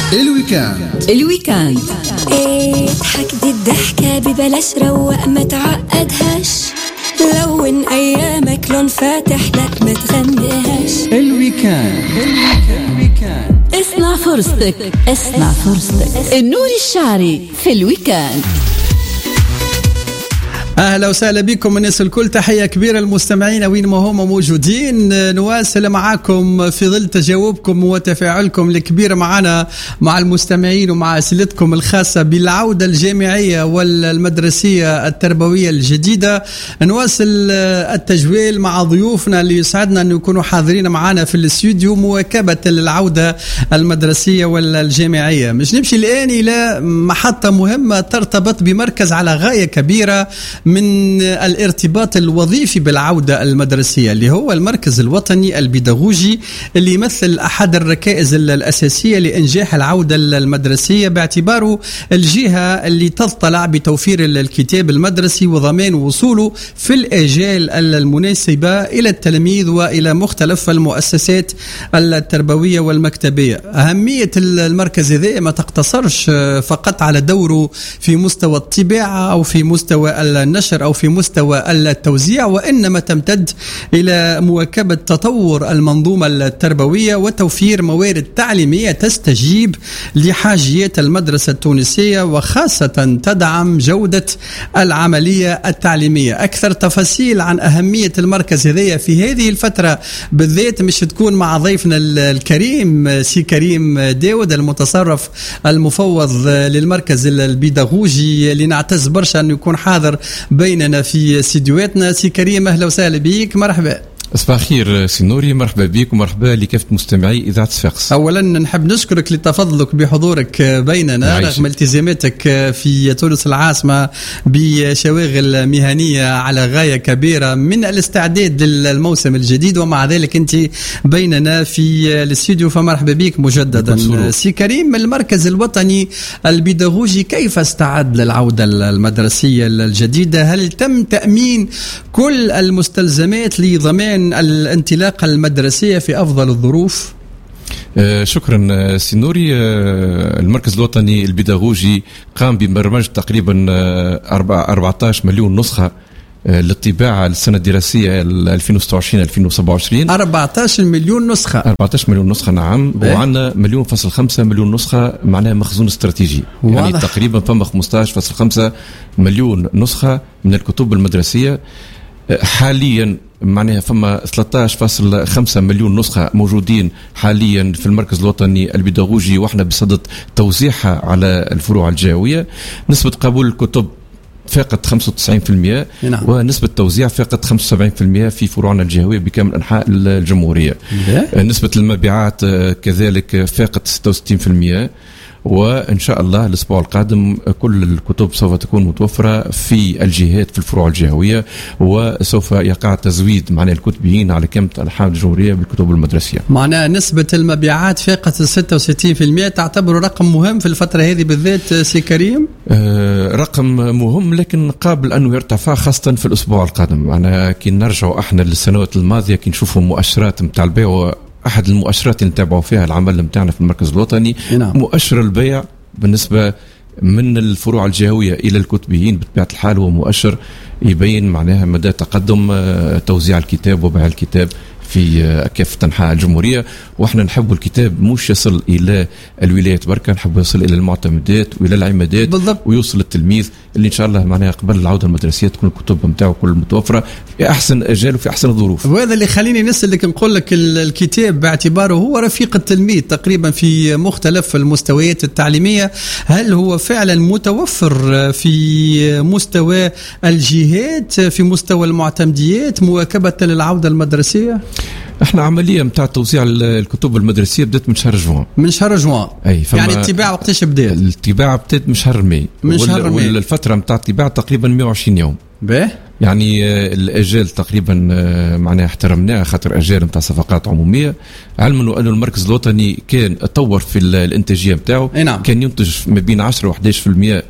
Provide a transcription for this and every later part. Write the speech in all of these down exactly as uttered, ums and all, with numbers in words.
الويكاند الويكاند ايه ضحك دي الضحكة ببلاش روق ما تعقدهاش لون ايامك لون فاتح لك ما تغنيهاش. الويكاند الويكاند اصنع فرصتك اصنع فرصتك. النور الشعري في الويكاند. أهلا وسهلا بكم الناس الكل، تحية كبيرة المستمعين وين ما هم موجودين. نواصل معاكم في ظل تجاوبكم وتفاعلكم الكبير معنا مع المستمعين ومع أسئلتكم الخاصة بالعودة الجامعية والمدرسية التربوية الجديدة. نواصل التجويل مع ضيوفنا اللي يسعدنا أن يكونوا حاضرين معنا في الاستوديو مواكبة العودة المدرسية والجامعية. مش نمشي الآن إلى محطة مهمة ترتبط بمركز على غاية كبيرة من الارتباط الوظيفي بالعودة المدرسية، اللي هو المركز الوطني البيداغوجي، اللي يمثل أحد الركائز الأساسية لإنجاح العودة المدرسية، باعتباره الجهة اللي تطلع بتوفير الكتاب المدرسي وضمان وصوله في الآجال المناسبة إلى التلاميذ وإلى مختلف المؤسسات التربوية والمكتبية. أهمية المركز هذا ما تقتصرش فقط على دوره في مستوى الطباعة أو في مستوى النشر أو في مستوى التوزيع، وإنما تمتد إلى مواكبة تطور المنظومة التربوية وتوفير موارد تعليمية تستجيب لحاجيات المدرسة التونسية، وخاصة تدعم جودة العملية التعليمية. أكثر تفاصيل عن أهمية المركز هذا في هذه الفترة بالذات مش تكون مع ضيفنا الكريم سي كريم داود، المتصرف المفوض للمركز البيداغوجي، اللي نعتز برشا أن يكون حاضر بيننا في استديوهاتنا. سي كريم أهلا وسهلا بك، مرحبا. صباح الخير سي نوري، مرحبا بك ومرحبا لكافة مستمعي إذاعة صفاقس. أولا نحب نشكرك لتفضلك بحضورك بيننا عايشة. رغم التزاماتك في تونس العاصمة بشواغل مهنية على غاية كبيرة من الاستعداد للموسم الجديد، ومع ذلك أنت بيننا في الاستوديو، فمرحبا بك مجددا. سي كريم، المركز الوطني البيداغوجي كيف استعد للعودة المدرسية الجديدة؟ هل تم تأمين كل المستلزمات لضمان الانطلاقة المدرسية في أفضل الظروف؟ آه شكرا سينوري. آه المركز الوطني البيداغوجي قام ببرمجة تقريبا آه أربعة عشر مليون نسخة آه للطباعة السنة الدراسية ألفين وستة وعشرين ألفين وسبعة وعشرين. أربعة عشر مليون نسخة أربعة عشر مليون نسخة نعم. وعندنا مليون فاصل خمسة مليون نسخة معناها مخزون استراتيجي، واضح. يعني تقريبا فما خمسة عشر فاصل خمسة مليون نسخة من الكتب المدرسية. حاليا معناها فما ثلاثة عشر فاصل خمسة مليون نسخة موجودين حاليا في المركز الوطني البيداغوجي، واحنا بصدد توزيعها على الفروع الجهوية. نسبة قبول الكتب فاقت خمسة وتسعين بالمئة، نعم. ونسبة توزيع فاقت خمسة وسبعين بالمئة في فروعنا الجهوية بكامل أنحاء الجمهورية. نسبة المبيعات كذلك فاقت ستة وستين بالمئة، وإن شاء الله الأسبوع القادم كل الكتب سوف تكون متوفرة في الجهات في الفروع الجهوية، وسوف يقع تزويد معنى الكتبيين على كامل أنحاء الجمهورية بالكتب المدرسية. معناها نسبة المبيعات فاقت ستة وستين بالمئة، تعتبر رقم مهم في الفترة هذه بالذات سي كريم؟ آه رقم مهم، لكن قابل أنه يرتفع خاصة في الأسبوع القادم. معناها كي نرجع احنا للسنوات الماضية كي نشوفوا مؤشرات متاع البيع، أحد المؤشرات اللي نتابعوا فيها العمل متاعنا في المركز الوطني، نعم. مؤشر البيع بالنسبة من الفروع الجهوية إلى الكتبيين بطبيعة الحال هو مؤشر يبين معناها مدى تقدم توزيع الكتاب وبيع الكتاب في كافة أنحاء الجمهورية. وإحنا نحب الكتاب مش يصل إلى الولايات بركة، نحب يصل إلى المعتمدات وإلى العمادات بالضبط، ويوصل للتلميذ اللي إن شاء الله معناها قبل العودة المدرسية تكون الكتب متاعه كل متوفرة في أحسن أجال وفي أحسن الظروف. وهذا اللي خليني نسألك نقول لك الكتاب باعتباره هو رفيق التلميذ تقريبا في مختلف المستويات التعليمية، هل هو فعلا متوفر في مستوى الجهات، في مستوى المعتمديات مواكبة للعودة المدرسية؟ احنا عمليه نتاع توزيع الكتب المدرسيه بدات من شهر جوان. من شهر جوان اي يعني الطباعه وقتاش بدات؟ الطباعه بدات من شهر ماي، من شهر ماي، والفتره نتاع الطباعه تقريبا مئة وعشرين يوم. باهي يعني الاجال تقريبا معناها احترمناها خاطر اجال نتاع صفقات عموميه، علما انه المركز الوطني كان طور في الانتاجيه نتاعو، نعم. كان ينتج ما بين عشرة و إحدى عشر بالمئة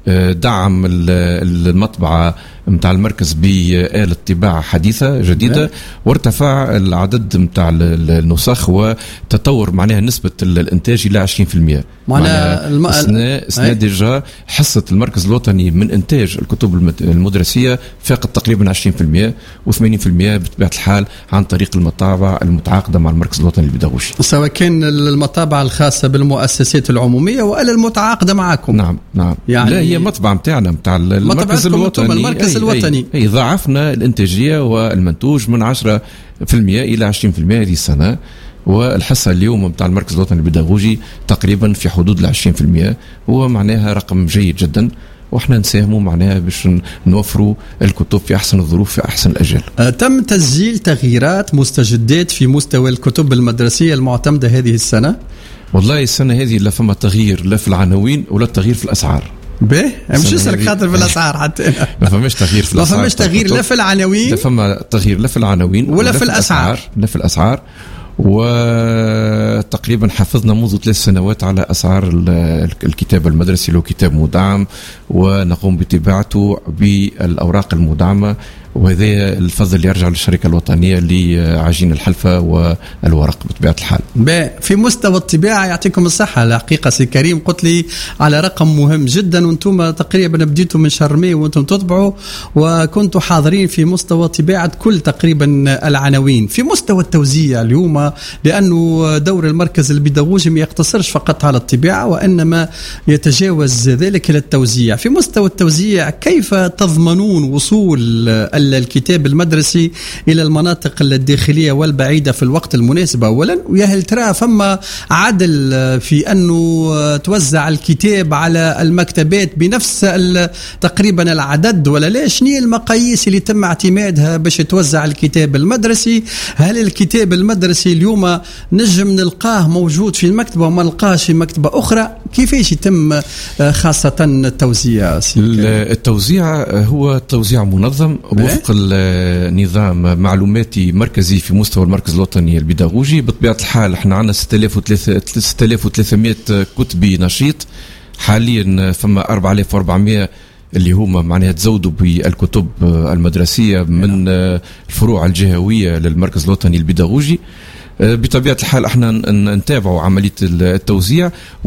دعم المطبعة متاع المركز بآلة طباعة حديثة جديدة، وارتفع العدد متاع النسخ وتطور معناها نسبة الانتاج إلى عشرين بالمئة. معناها الم... السنة, السنة ديجا حصة المركز الوطني من إنتاج الكتب المدرسية فاقت تقريبا عشرين بالمئة، وثمانين بالمئة بطبيعة الحال عن طريق المطابع المتعاقدة مع المركز الوطني البيداغوجي، سواء كان المطابع الخاصة بالمؤسسات العمومية ولا المتعاقدة معكم. نعم نعم، يعني لا هي مطبعة متاعنا متاع المركز الوطني. المركز الوطني أي, أي ضاعفنا الانتاجية والمنتوج من عشرة بالمئة إلى عشرين بالمئة هذه السنة، والحصة اليوم متاع المركز الوطني البيداغوجي تقريبا في حدود العشرين بالمئة، هو معناها رقم جيد جدا، واحنا نساهموا معناها باش نوفروا الكتب في احسن الظروف في احسن الاجال. تم تسجيل تغييرات مستجدات في مستوى الكتب المدرسية المعتمدة هذه السنة؟ والله السنة هذه لا فما تغيير لا في العناوين ولا تغيير في الاسعار. باهي مش اسالك خاطر في الاسعار حتى ما فماش تغيير في الاسعار، ما فماش تغيير لا في العناوين، لا فما تغيير لا في العناوين ولا, ولا في, في الاسعار لا في الاسعار. وتقريبا حافظنا منذ ثلاث سنوات على أسعار الكتاب المدرسي له كتاب مدعم، ونقوم بطباعته بالأوراق المدعمة، وهذا الفضل يرجع للشركة الوطنية لعجين الحلفة والورق بطبيعة الحال. في مستوى الطباعة يعطيكم الصحة، الحقيقة سي كريم قلت لي على رقم مهم جدا، وانتم تقريبا بديتوا من شهر ماي وانتم تطبعوا وكنتوا حاضرين في مستوى طباعة كل تقريبا العناوين. في مستوى التوزيع اليوم، لأنه دور المركز البيداغوجي ما يقتصرش فقط على الطباعة وإنما يتجاوز ذلك إلى التوزيع. في مستوى التوزيع كيف تضمنون وصول الكتاب المدرسي إلى المناطق الداخلية والبعيدة في الوقت المناسب أولا؟ وهل ترى فما عدل في أنه توزع الكتاب على المكتبات بنفس تقريبا العدد ولا لا؟ شنو المقاييس اللي تم اعتمادها باش توزع الكتاب المدرسي؟ هل الكتاب المدرسي اليوم نجم نلقاه موجود في المكتبة وما نلقاش في مكتبة أخرى؟ كيفاش يتم خاصة التوزيع؟ التوزيع هو توزيع منظم وفق النظام معلوماتي مركزي في مستوى المركز الوطني البيداغوجي. بطبيعة الحال احنا عندنا ستة آلاف وثلاثمئة كتبي نشيط حاليا، فما أربعة آلاف وأربعمئة اللي هما معناها تزودوا بالكتب المدرسية من الفروع الجهوية للمركز الوطني البيداغوجي. بطبيعة الحال احنا نتابعوا عملية التوزيع،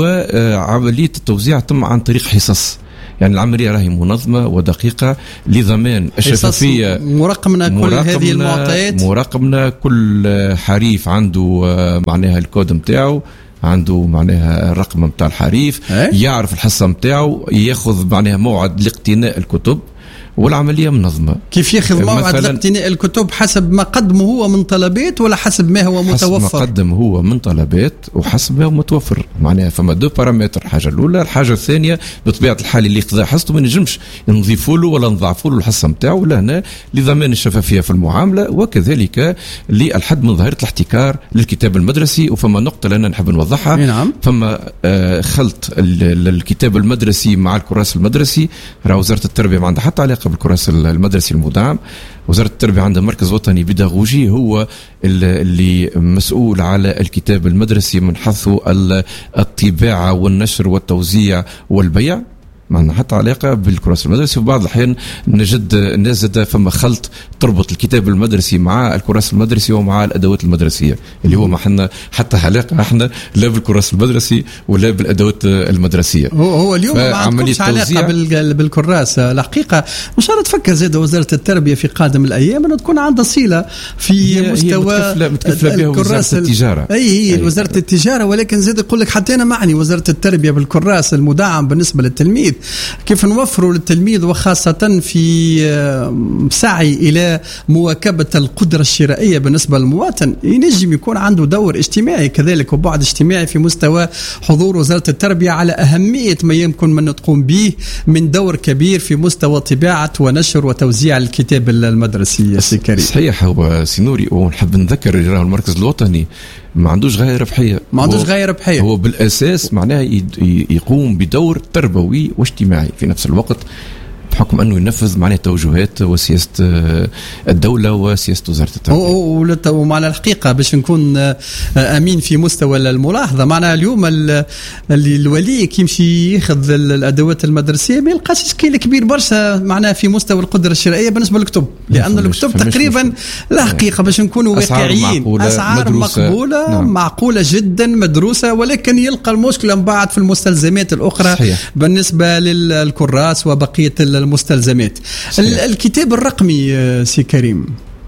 وعملية التوزيع تم عن طريق حصص، يعني العملية راهي منظمة ودقيقة لضمان الشفافية. مراقبنا كل هذه المعطيات، مراقبنا كل حريف عنده معناها الكود متاعه، عنده معناها الرقم متاع الحريف، يعرف الحصة متاعه، ياخذ معناها موعد لاقتناء الكتب، والعملية منظمة. كيف ياخذ موعد لاقتناء الكتب؟ حسب ما قدمه هو من طلبات ولا حسب ما هو متوفر؟ حسب ما قدم هو من طلبات وحسب ما هو متوفر، معناها فما دو بارامتر. الحاجة الأولى، الحاجة الثانية بطبيعة الحال اللي قضى حصته ما نجمش نضيفوا له ولا نضاعفوا له الحصة نتاعه، ولا هنا لضمان الشفافية في المعاملة، وكذلك للحد من ظاهرة الاحتكار للكتاب المدرسي. وفما نقطة لنا نحب نوضحها، نعم. فما آه خلط الكتاب المدرسي مع الكراس المدرسي. راه وزارة التربية ما عندها حتى علاقة بالكراس المدرسي المدعم. وزارة التربية عندها مركز وطني بيداغوجي هو اللي مسؤول على الكتاب المدرسي من حيث الطباعة والنشر والتوزيع والبيع، ما عندنا حتى علاقة بالكراس المدرسي. وبعض الأحيان نجد الناس زاد فما خلط تربط الكتاب المدرسي مع الكراس المدرسي ومع الأدوات المدرسية، اللي هو ما حنا حتى علاقة احنا لا بالكراس المدرسي ولا بالأدوات المدرسية. هو, هو اليوم ما عندكمش علاقة بالكراس. الحقيقة إن شاء الله تفكر زاد وزارة التربية في قادم الأيام أنه تكون عندها صلة في هي مستوى هي متكفلة بها وزارة التجارة. أي هي وزارة التجارة، ولكن زاد يقول لك حتى أنا معني وزارة التربية بالكراس المدعم بالنسبة للتلميذ، كيف نوفروا للتلميذ وخاصة في سعي إلى مواكبة القدرة الشرائية بالنسبة للمواطن، ينجم يكون عنده دور اجتماعي كذلك وبعد اجتماعي في مستوى حضور وزارة التربية على أهمية ما يمكن من تقوم به من دور كبير في مستوى طباعة ونشر وتوزيع الكتاب المدرسي. سي كريم صحيح، هو سينوري، ونحب نذكر المركز الوطني ما عندوش غاية ربحية، ما عندوش غاية ربحية، هو بالأساس معناه يقوم بدور تربوي واجتماعي في نفس الوقت، بحكم أنه ينفذ معناه توجهات وسياسة الدولة وسياسة وزارة التربية. ومعنى الحقيقة باش نكون أمين في مستوى الملاحظة، معنى اليوم اللي الولي كيمشي ياخذ الأدوات المدرسية ما يلقاش إشكال كبير برشا معناه في مستوى القدرة الشرائية بالنسبة للكتب، لأن الكتب تقريبا لا حقيقة باش نكونوا واقعيين معقولة أسعار مدروسة. مقبولة نعم. معقولة جدا مدروسة، ولكن يلقى المشكلة من بعد في المستلزمات الأخرى صحيح. بالنسبة للكراس وبقية المستلزمات. صحيح. الكتاب الرقمي سي كريم،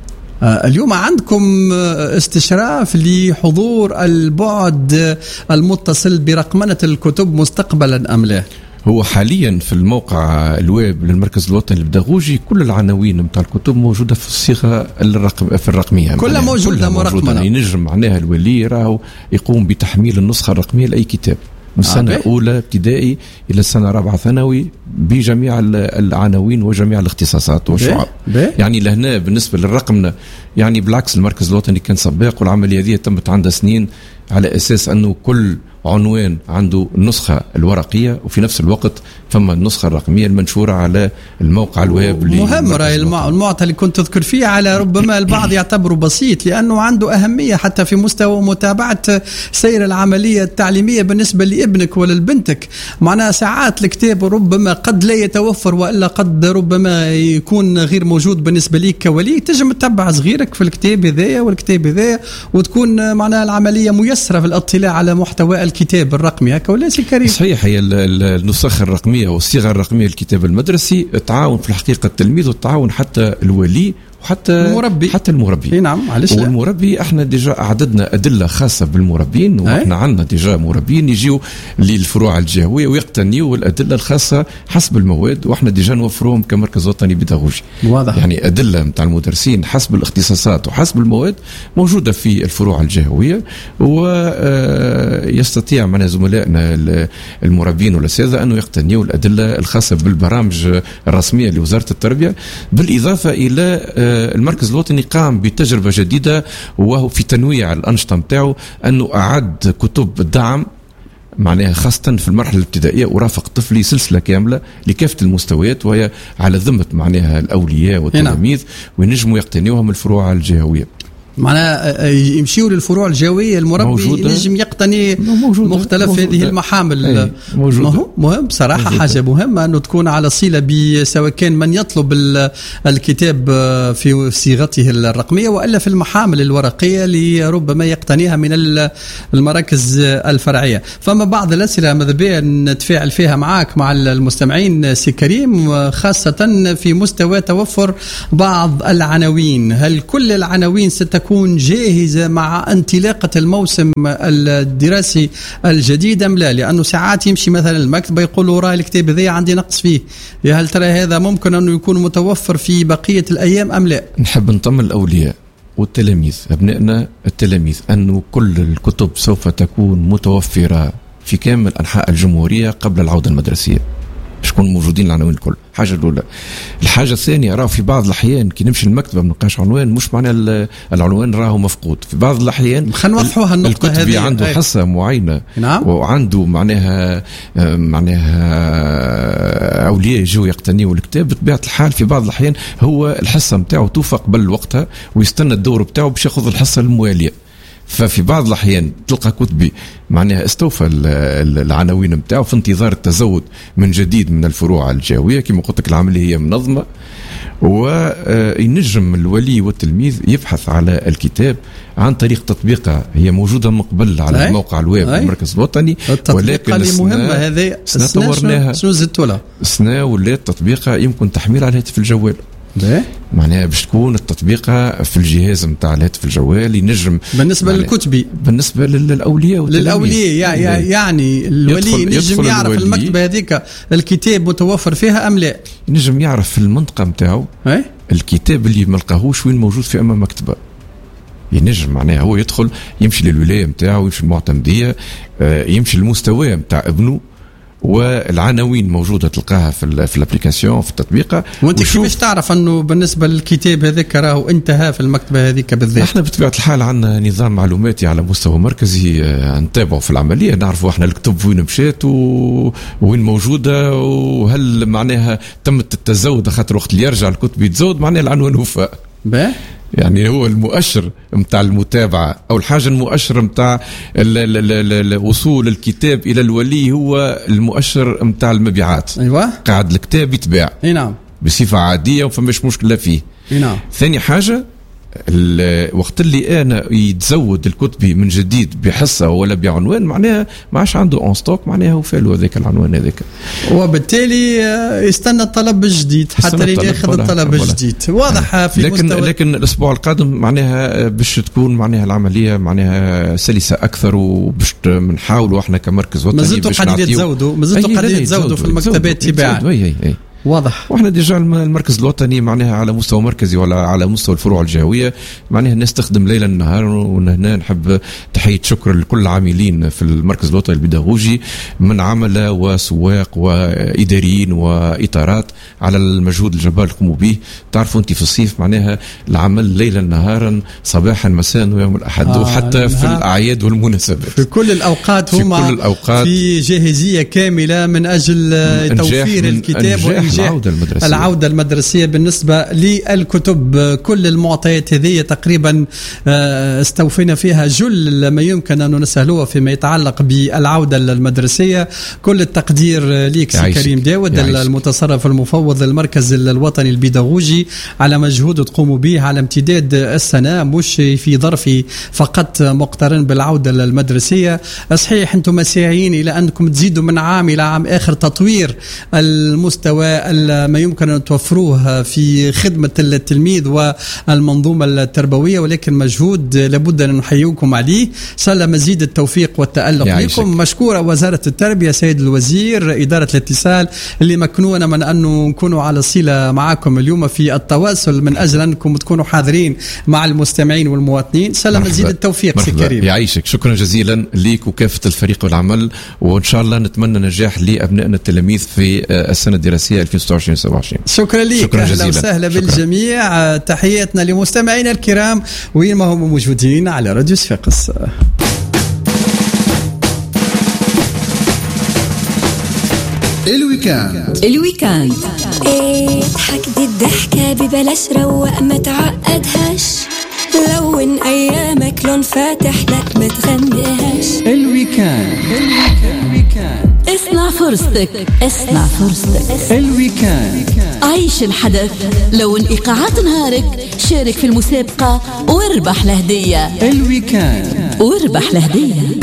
اليوم عندكم استشراف لحضور البعد المتصل برقمنة الكتب مستقبلا أم لا؟ هو حاليا في الموقع الويب للمركز الوطني البداغوجي كل العناوين نتاع الكتب موجوده في الصيغه الرقم في الرقميه، كلها موجوده مرقمه. ينجم معناها الولي راهو يقوم بتحميل النسخه الرقميه لاي كتاب من سنة آه أولى ابتدائي إلى السنة رابعة ثانوي بجميع العناوين وجميع الاختصاصات والشعب. يعني لهنا بالنسبة للرقمنا يعني بالعكس المركز الوطني كان سباق، والعملية هذه تمت عندها سنين على أساس أنه كل عنوان عنده النسخة الورقية وفي نفس الوقت ثم النسخة الرقمية المنشورة على الموقع الويب. مهم رأي المعطى اللي كنت تذكر فيه على ربما البعض يعتبره بسيط لأنه عنده أهمية حتى في مستوى متابعة سير العملية التعليمية بالنسبة لابنك ولا لبنتك. معناها ساعات الكتاب ربما قد لا يتوفر وإلا قد ربما يكون غير موجود بالنسبة ليك كولي، تجم تتبع صغيرك في الكتاب هذايا والكتاب هذايا وتكون معناها العملية ميسرة في الاطلاع على محتوى الكتاب الرقمي. هكا ولا سي كريم؟ صحيح، هي النسخ الرقمية والصيغة الرقمية للكتاب المدرسي التعاون في الحقيقة التلميذ والتعاون حتى الولي وحتى المربي. حتى المربي. نعم معلش. والمربي احنا ديجا اعددنا ادله خاصه بالمربين، واحنا عندنا ديجا مربين يجيو للفروع الجهويه ويقتنيوا الادله الخاصه حسب المواد، واحنا ديجا نوفروهم كمركز وطني بيداغوجي. واضح. يعني ادله نتاع المدرسين حسب الاختصاصات وحسب المواد موجوده في الفروع الجهويه، ويستطيع معنا زملائنا المربين والاساتذه انه يقتنيوا الادله الخاصه بالبرامج الرسميه لوزاره التربيه، بالاضافه الى المركز الوطني قام بتجربة جديدة وهو في تنويع الأنشطة متاعه أنه أعد كتب الدعم معناها خاصة في المرحلة الابتدائية ورافق الطفل سلسلة كاملة لكافة المستويات، وهي على ذمة معناها الأولياء والتلاميذ وينجموا يقتنيوها من الفروع الجهوية. معناها يمشيوا للفروع الجوية المربي ينجم يقتني موجودة. مختلف موجودة. هذه المحامل مهم مهم صراحة موجودة. حاجة مهمة أنه تكون على صلة بسواء كان من يطلب الكتاب في صيغته الرقمية وإلا في المحامل الورقية لربما يقتنيها من المراكز الفرعية. فما بعض الأسئلة ماذا بيا نتفاعل فيها معك مع المستمعين سي كريم، خاصة في مستوى توفر بعض العناوين. هل كل العناوين ستكون تكون جاهزة مع انطلاقة الموسم الدراسي الجديد أم لا؟ لأنه ساعات يمشي مثلا المكتبة يقولوا رأي الكتاب هذا عندي نقص فيه، هل ترى هذا ممكن أنه يكون متوفر في بقية الأيام أم لا؟ نحب نطمن الأولياء والتلاميذ أبنائنا التلاميذ أنه كل الكتب سوف تكون متوفرة في كامل أنحاء الجمهورية قبل العودة المدرسية، شكون موجودين العناوين الكل. حاجة الأولى. الحاجة الثانية راه في بعض الأحيان كي نمشي المكتبة ما نلقاش عنوان، مش معنى العنوان راهو مفقود. في بعض الأحيان خلينا نوضحوها النقطة هذه. الكتب عنده حصة معينة نعم. وعنده معناها معناها أولياء يجوا يقتنيوا الكتاب، بطبيعة الحال في بعض الأحيان هو الحصة متاعه توفى قبل وقتها ويستنى الدور بتاعه باش ياخذ الحصة الموالية. ففي بعض الأحيان تلقى كتبي معناها استوفى العناوين متاعه في انتظار التزود من جديد من الفروع الجهوية. كما قلت لك العملية هي منظمة، وينجم الولي والتلميذ يبحث على الكتاب عن طريق تطبيقها، هي موجودة من قبل على أي؟ الموقع الويب المركز الوطني، ولكن مهمة هذه طورناها شنو زدتوا لها سنة ولات تطبيقها يمكن تحميل على الهاتف الجوال. معناها باش تكون التطبيقة في الجهاز متاع الهاتف الجوال ينجم بالنسبة للكتبي بالنسبة للأولياء للأولياء يعني الولي ينجم يعرف المكتبة هذيك الكتاب متوفر فيها أم لا، ينجم يعرف في المنطقة متاعه الكتاب اللي ملقاهوش وين موجود في أمام مكتبة. ينجم معناها هو يدخل يمشي للولاية متاعه، يمشي المعتمدية، يمشي للمستوى متاع ابنه والعناوين موجوده تلقاها في في الابليكاسيون في التطبيق. وانت كيفاش تعرف انه بالنسبه للكتاب هذاك راهو انتهى في المكتبه هذيك بالذات؟ احنا بطبيعه الحال عندنا نظام معلوماتي على مستوى مركزي نتابعه في العمليه، نعرفوا احنا الكتب وين مشات وين موجوده وهل معناها تمت التزود، خاطر وقت اللي يرجع الكتب يتزود معناها العنوان وفاء. باهي يعني هو المؤشر متاع المتابعة أو الحاجة المؤشر متاع وصول الكتاب إلى الولي، هو المؤشر متاع المبيعات. أيوة. قاعد الكتاب يتباع. أي نعم. بصفة عادية وفمش مشكلة فيه. أي نعم. ثاني حاجة وقت اللي أنا يتزود الكتب من جديد بحصة ولا بعنوان معناها ما عادش عنده اون ستوك، معناها هو فالو هذاك العنوان هذاك، وبالتالي يستنى الطلب الجديد حتى اللي ياخذ الطلب الجديد. واضح في لكن مستوى. لكن الأسبوع القادم معناها باش تكون معناها العملية معناها سلسة أكثر، وباش نحاولوا احنا كمركز وطني مازلتوا قاعدين يتزودوا مازلتوا قاعدين يتزودوا في المكتبات تباعا. واضح. واحنا ديجا المركز الوطني معناها على مستوى مركزي ولا على مستوى الفروع الجهويه معناها الناس تخدم ليلا نهار. وهنا نحب تحيه شكر لكل العاملين في المركز الوطني البيداغوجي من عمله وسواق واداريين واطارات على المجهود الجبار اللي قاموا به. تعرفوا انت في الصيف معناها العمل ليلا نهارا صباحا مساء ويوم الاحد آه وحتى في الاعياد والمناسبات في كل الاوقات هم في, الأوقات في جاهزيه كامله من اجل توفير الكتاب وإنجاح العودة المدرسية. العودة المدرسية بالنسبة للكتب. كل المعطيات هذه تقريبا استوفينا فيها جل ما يمكن أن نسهلوها فيما يتعلق بالعودة المدرسية. كل التقدير ليك سي كريم داود المتصرف المفوض المركز الوطني البيداغوجي على مجهود تقوموا به على امتداد السنة، مش في ظرف فقط مقترن بالعودة المدرسية. صحيح أنتم مساعين إلى أنكم تزيدوا من عام إلى عام آخر تطوير المستوى ما يمكن أن توفروه في خدمة التلميذ والمنظومة التربوية، ولكن مجهود لابد أن نحييكم عليه. سأل مزيد التوفيق والتألق لكم. مشكورة وزارة التربية سيد الوزير، إدارة الاتصال اللي مكنونا من أنه نكونوا على صلة معكم اليوم في التواصل من أجل أنكم تكونوا حاضرين مع المستمعين والمواطنين. سأل مزيد التوفيق سي كريم. يعيشك. شكرا جزيلا ليك وكافة الفريق والعمل، وإن شاء الله نتمنى نجاح لأبنائنا التلاميذ في السنة الدراسية ألفين وستة وعشرين سبعة وعشرين. شكرا لك. شكرا جزيلا. أهلا وسهلا بالجميع. تحياتنا لمستمعينا الكرام وين ما هم موجودين على راديو صفاقس. الويكاند الويكاند اضحك دي الضحكة ببلاش روق ما تعقدهاش، لون ايامك لون فاتح لا ما تغنيهاش. الويكاند الويكاند اصنع فرصتك اصنع فرصتك. الويكاند عيش الحدث، لون ايقاعات نهارك، شارك في المسابقة واربح لهدية. الويكاند واربح لهدية.